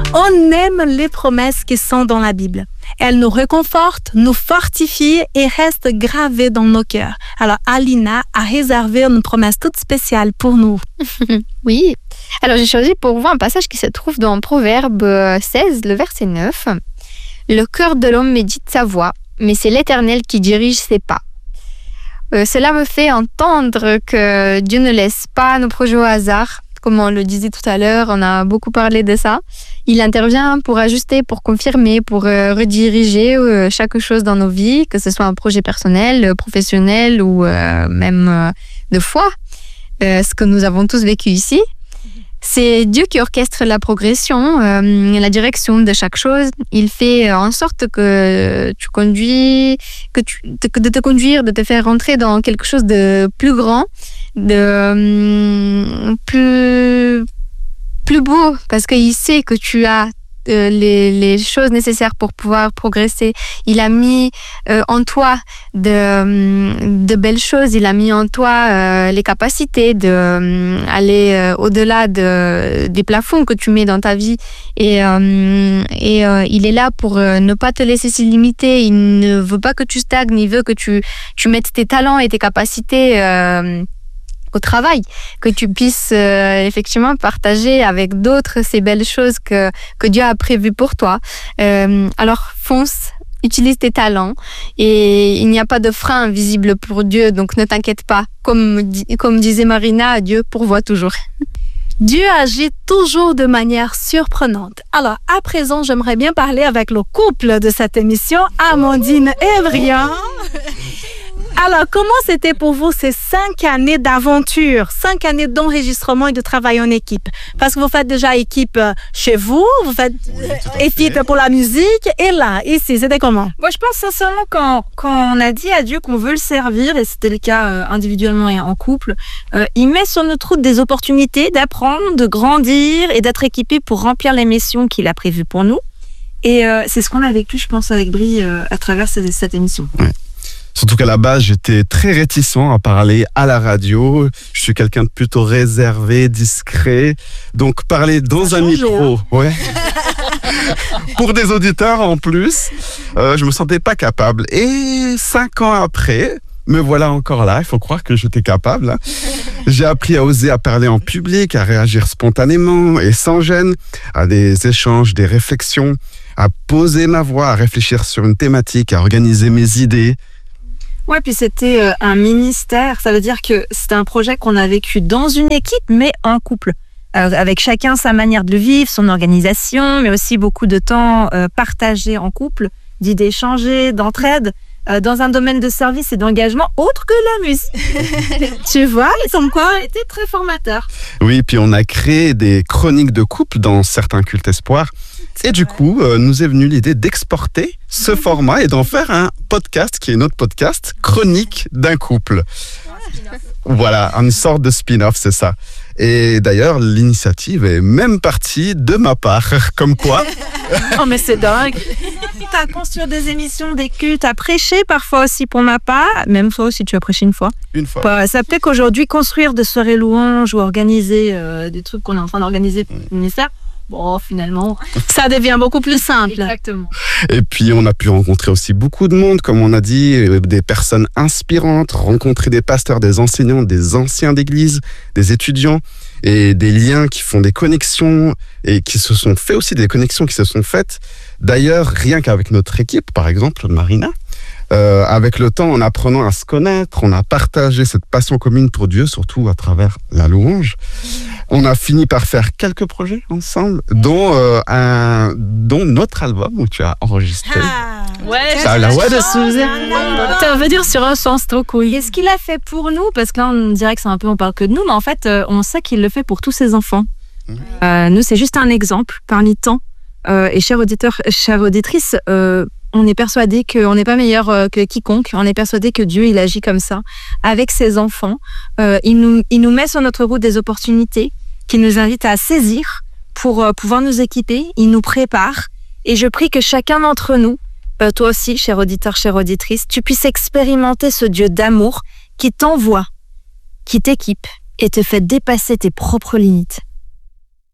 On aime les promesses qui sont dans la Bible. Elles nous réconfortent, nous fortifient et restent gravées dans nos cœurs. Alors, Alina a réservé une promesse toute spéciale pour nous. Oui. Alors, j'ai choisi pour vous un passage qui se trouve dans Proverbe 16, le verset 9. « Le cœur de l'homme médite sa voie, mais c'est l'Éternel qui dirige ses pas. » Cela me fait entendre que Dieu ne laisse pas nos projets au hasard. Comme on le disait tout à l'heure, on a beaucoup parlé de ça. Il intervient pour ajuster, pour confirmer, pour rediriger chaque chose dans nos vies, que ce soit un projet personnel, professionnel ou même de foi, ce que nous avons tous vécu ici. C'est Dieu qui orchestre la progression, la direction de chaque chose. Il fait en sorte que tu conduis, de te conduire, de te faire rentrer dans quelque chose de plus grand, de plus beau, parce qu'il sait que tu as les choses nécessaires pour pouvoir progresser. Il a mis en toi de belles choses. Il a mis en toi les capacités d'aller au-delà des plafonds que tu mets dans ta vie. Et il est là pour ne pas te laisser s'y limiter. Il ne veut pas que tu stagnes. Il veut que tu mettes tes talents et tes capacités au travail, que tu puisses effectivement partager avec d'autres ces belles choses que Dieu a prévues pour toi. Alors fonce, utilise tes talents et il n'y a pas de frein visible pour Dieu, donc ne t'inquiète pas. Comme disait Marina, Dieu pourvoit toujours. Dieu agit toujours de manière surprenante. Alors, à présent, j'aimerais bien parler avec le couple de cette émission, Amandine et Brian. Alors, comment c'était pour vous ces 5 années d'aventure, 5 années d'enregistrement et de travail en équipe? Parce que vous faites déjà équipe chez vous, vous faites équipe pour la musique, et là, ici, c'était comment? Moi, je pense sincèrement quand on a dit à Dieu qu'on veut le servir, et c'était le cas individuellement et en couple, il met sur notre route des opportunités d'apprendre, de grandir et d'être équipé pour remplir les missions qu'il a prévues pour nous. Et c'est ce qu'on a vécu, je pense, avec Brie à travers cette émission. Ouais. Surtout qu'à la base, j'étais très réticent à parler à la radio. Je suis quelqu'un de plutôt réservé, discret. Donc, parler dans un micro, ouais. Pour des auditeurs en plus, je me sentais pas capable. Et 5 ans après, me voilà encore là. Il faut croire que j'étais capable. J'ai appris à oser, à parler en public, à réagir spontanément et sans gêne, à des échanges, des réflexions, à poser ma voix, à réfléchir sur une thématique, à organiser mes idées. Ouais, puis c'était un ministère. Ça veut dire que c'était un projet qu'on a vécu dans une équipe, mais en couple. Avec chacun sa manière de le vivre, son organisation, mais aussi beaucoup de temps partagé en couple, d'idées échangées, d'entraide, dans un domaine de service et d'engagement autre que la musique. Tu vois, comme quoi, a été très formateur. Oui, puis on a créé des chroniques de couple dans certains cultes espoirs. Et du coup, nous est venue l'idée d'exporter ce format et d'en faire un podcast qui est notre podcast, Chronique d'un couple. Voilà, une sorte de spin-off, c'est ça. Et d'ailleurs, l'initiative est même partie de ma part, comme quoi. Oh, mais c'est dingue. T'as construit des émissions, des cultes, t'as prêché parfois aussi pour ma part, même toi aussi tu as prêché une fois. Une fois. Ça peut-être qu'aujourd'hui, construire des soirées louanges ou organiser des trucs qu'on est en train d'organiser pour le ministère, bon, finalement, ça devient beaucoup plus simple. Exactement. Et puis, on a pu rencontrer aussi beaucoup de monde, comme on a dit, des personnes inspirantes, rencontrer des pasteurs, des enseignants, des anciens d'église, des étudiants, et des liens qui font des connexions, et qui se sont fait aussi, des connexions qui se sont faites. D'ailleurs, rien qu'avec notre équipe, par exemple, Marina, avec le temps, en apprenant à se connaître, on a partagé cette passion commune pour Dieu, surtout à travers la louange. On a fini par faire quelques projets ensemble, dont notre album où tu as enregistré. Ouais, ça a la voix de Suzy. Ça veut dire sur un sens trop cool. Et ce qu'il a fait pour nous, parce que là on dirait que c'est un peu, on parle que de nous, mais en fait on sait qu'il le fait pour tous ses enfants. Nous c'est juste un exemple parmi tant. Et chers auditeurs, chères auditrices, on est persuadé qu'on n'est pas meilleur que quiconque. On est persuadé que Dieu, il agit comme ça avec ses enfants. Il nous met sur notre route des opportunités qu'il nous invite à saisir pour pouvoir nous équiper. Il nous prépare. Et je prie que chacun d'entre nous, toi aussi, cher auditeur, chère auditrice, tu puisses expérimenter ce Dieu d'amour qui t'envoie, qui t'équipe et te fait dépasser tes propres limites.